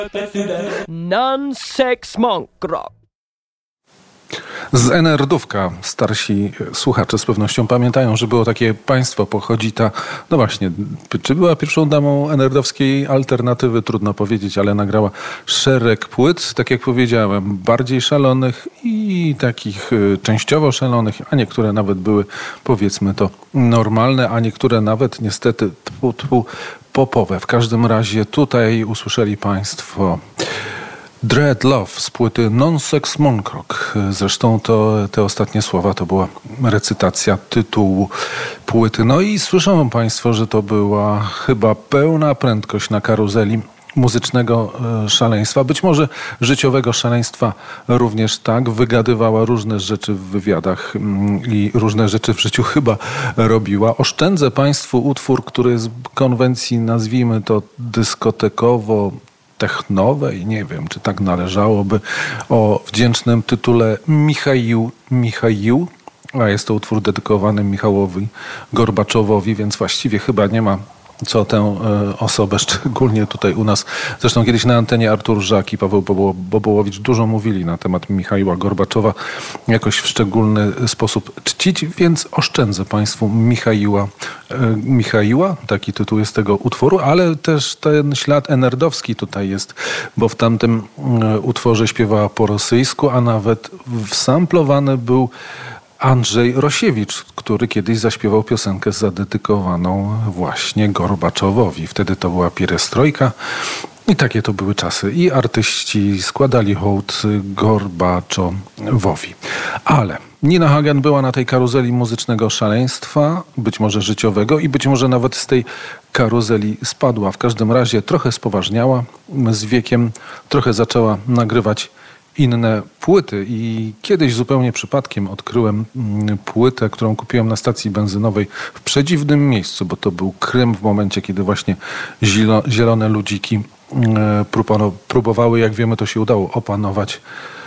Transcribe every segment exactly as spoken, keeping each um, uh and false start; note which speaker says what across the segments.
Speaker 1: Non-sex monk rock.
Speaker 2: Z Enerdówka starsi słuchacze z pewnością pamiętają, że było takie państwo pochodzita. No właśnie, czy była pierwszą damą enerdowskiej alternatywy? Trudno powiedzieć, ale nagrała szereg płyt, tak jak powiedziałem, bardziej szalonych i takich częściowo szalonych, a niektóre nawet były, powiedzmy to, normalne, a niektóre nawet niestety tfu, tfu, popowe. W każdym razie tutaj usłyszeli państwo Dread Love z płyty Non-Sex Monk Rock. Zresztą to, te ostatnie słowa to była recytacja tytułu płyty. No i słyszą państwo, że to była chyba pełna prędkość na karuzeli muzycznego szaleństwa, być może życiowego szaleństwa również tak. Wygadywała różne rzeczy w wywiadach i różne rzeczy w życiu chyba robiła. Oszczędzę państwu utwór, który z konwencji, nazwijmy to dyskotekowo technowej, nie wiem, czy tak należałoby, o wdzięcznym tytule Michaił, Michaił, a jest to utwór dedykowany Michałowi Gorbaczowowi, więc właściwie chyba nie ma co tę e, osobę, szczególnie tutaj u nas. Zresztą kiedyś na antenie Artur Żak i Paweł Bobołowicz dużo mówili na temat Michaiła Gorbaczowa, jakoś w szczególny sposób czcić, więc oszczędzę państwu Michaiła. E, Michaiła, taki tytuł jest tego utworu, ale też ten ślad enerdowski tutaj jest, bo w tamtym e, utworze śpiewała po rosyjsku, a nawet wsamplowany był Andrzej Rosiewicz, który kiedyś zaśpiewał piosenkę zadedykowaną właśnie Gorbaczowowi. Wtedy to była pierestrojka i takie to były czasy. I artyści składali hołd Gorbaczowowi. Ale Nina Hagen była na tej karuzeli muzycznego szaleństwa, być może życiowego i być może nawet z tej karuzeli spadła. W każdym razie trochę spoważniała z wiekiem, trochę zaczęła nagrywać inne płyty i kiedyś zupełnie przypadkiem odkryłem płytę, którą kupiłem na stacji benzynowej w przedziwnym miejscu, bo to był Krym w momencie, kiedy właśnie zielone ludziki próbowały, jak wiemy, to się udało opanować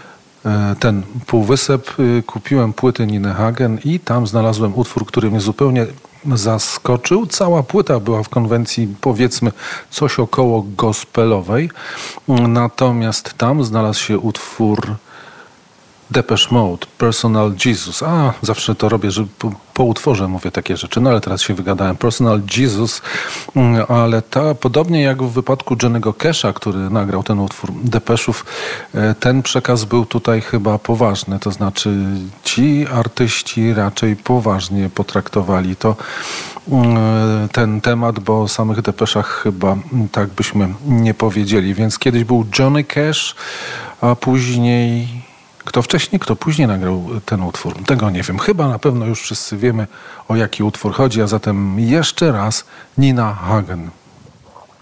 Speaker 2: ten półwysep. Kupiłem płyty Niny Hagen i tam znalazłem utwór, który mnie zupełnie zaskoczył. Cała płyta była w konwencji, powiedzmy, coś około gospelowej. Natomiast tam znalazł się utwór Depeche Mode, Personal Jesus. A, zawsze to robię, że po, po utworze mówię takie rzeczy, no ale teraz się wygadałem. Personal Jesus, ale ta, podobnie jak w wypadku Johnny'ego Casha, który nagrał ten utwór Depeszów, ten przekaz był tutaj chyba poważny. To znaczy ci artyści raczej poważnie potraktowali to, ten temat, bo o samych Depeszach chyba tak byśmy nie powiedzieli. Więc kiedyś był Johnny Cash, a później kto wcześniej, kto później nagrał ten utwór? Tego nie wiem. Chyba na pewno już wszyscy wiemy, o jaki utwór chodzi, a zatem jeszcze raz Nina Hagen.